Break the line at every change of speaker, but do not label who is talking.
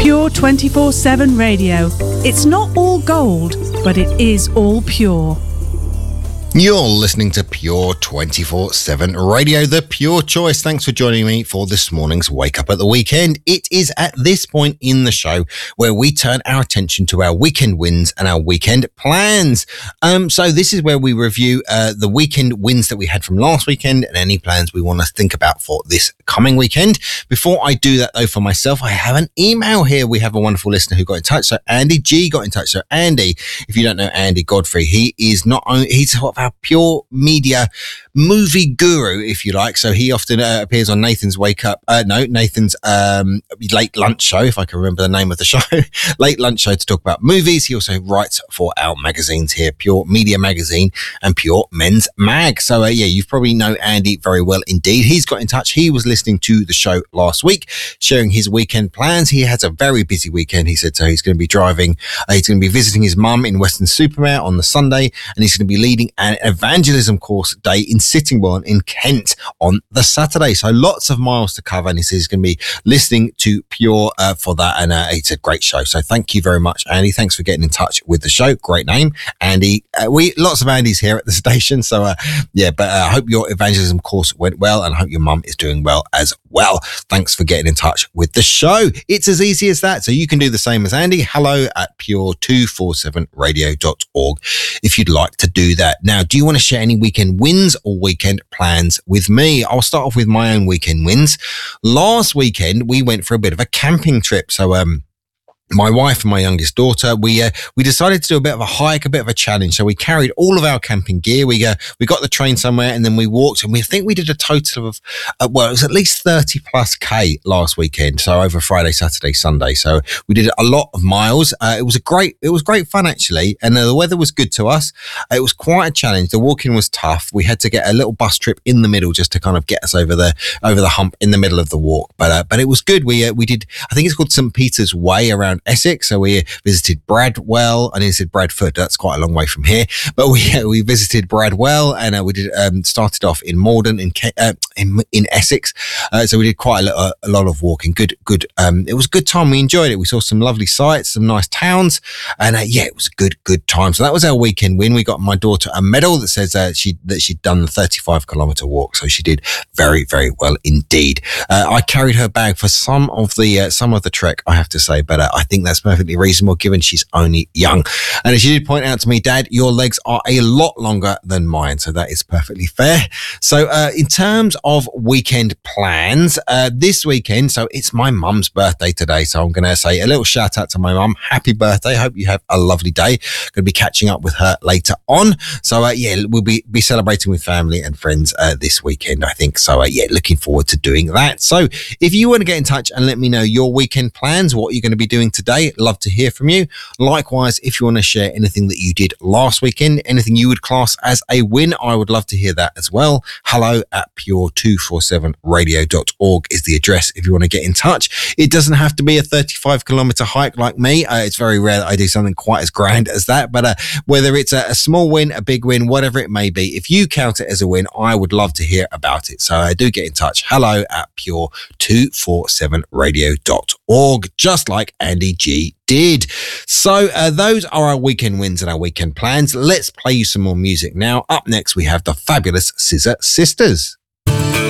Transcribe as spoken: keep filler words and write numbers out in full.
Pure twenty-four seven Radio. It's not all gold, but it is all pure.
You're listening to Pure twenty-four seven Radio, the pure choice. Thanks for joining me for this morning's Wake Up at the Weekend. It is at this point in the show where we turn our attention to our weekend wins and our weekend plans. Um, so this is where we review uh, the weekend wins that we had from last weekend and any plans we want to think about for this coming weekend. Before I do that, though, for myself, I have an email here. We have a wonderful listener who got in touch. So Andy G got in touch. So Andy, if you don't know Andy Godfrey, he is not only, he's sort of our pure media movie guru, if you like. So he often uh, appears on Nathan's Wake Up, uh, no, Nathan's um, Late Lunch Show, if I can remember the name of the show, Late Lunch Show, to talk about movies. He also writes for our magazines here, Pure Media Magazine and Pure Men's Mag. So uh, yeah, you probably know Andy very well indeed. He's got in touch. He was listening to the show last week, sharing his weekend plans. He has a very busy weekend, he said, so he's going to be driving, uh, he's going to be visiting his mum in Weston-super-Mare on the Sunday, and he's going to be leading an evangelism course day in Sittingbourne in Kent on the Saturday. So lots of miles to cover, and he says he's going to be listening to Pure uh, for that, and uh, it's a great show. So thank you very much, Andy. Thanks for getting in touch with the show. Great name, Andy. Uh, we lots of Andys here at the station, so uh, yeah, but uh, I hope your evangelism course went well, and I hope your mum is doing well as well. Thanks for getting in touch with the show. It's as easy as that, so you can do the same as Andy. Hello at pure two four seven radio dot org if you'd like to do that. Now, do you want to share any weekend wins or weekend plans with me? I'll start off with my own weekend wins. Last weekend, we went for a bit of a camping trip. So, um, my wife and my youngest daughter, we uh, we decided to do a bit of a hike, a bit of a challenge. So we carried all of our camping gear. We uh, we got the train somewhere, and then we walked, and we think we did a total of uh, well, it was at least thirty plus k last weekend. So over Friday, Saturday, Sunday. So we did a lot of miles. Uh, it was a great, it was great fun actually, and uh, the weather was good to us. It was quite a challenge. The walking was tough. We had to get a little bus trip in the middle just to kind of get us over the over the hump in the middle of the walk. But uh, but it was good. We uh, we did. I think it's called Saint Peter's Way around Essex. So we visited Bradwell. I said Bradford. That's quite a long way from here. But we uh, we visited Bradwell, and uh, we did um, started off in Morden in uh, in, in Essex. Uh, so we did quite a, lot, a lot of walking. Good, good. Um, it was a good time. We enjoyed it. We saw some lovely sights, some nice towns, and uh, yeah, it was a good, good time. So that was our weekend win. We got my daughter a medal that says uh, she that she'd done the thirty-five kilometre walk. So she did very, very well indeed. Uh, I carried her bag for some of the uh, some of the trek, I have to say, but uh, I think that's perfectly reasonable given she's only young. And as she did point out to me, Dad, your legs are a lot longer than mine, so that is perfectly fair. So uh, in terms of weekend plans, uh, this weekend, so it's my mum's birthday today, so I'm going to say a little shout out to my mum. Happy birthday. Hope you have a lovely day. Going to be catching up with her later on. So uh, yeah, we'll be, be celebrating with family and friends uh, this weekend, I think. So uh, yeah, looking forward to doing that. So if you want to get in touch and let me know your weekend plans, what you're going to be doing today, love to hear from you. Likewise, if you want to share anything that you did last weekend, anything you would class as a win, I would love to hear that as well. Hello at pure two four seven radio dot org is the address if you want to get in touch. It doesn't have to be a thirty-five kilometre hike like me. Uh, it's very rare that I do something quite as grand as that, but uh, whether it's a, a small win, a big win, whatever it may be, if you count it as a win, I would love to hear about it. So uh, do get in touch. Hello at pure two four seven radio dot org, just like Andy G did. So uh, those are our weekend wins and our weekend plans. Let's play you some more music now. Up next, we have the fabulous Scissor Sisters.